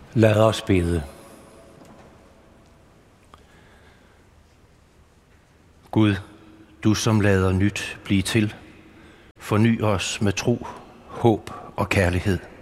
Lad os bede. Gud, du som lader nyt blive til, forny os med tro, håb og kærlighed.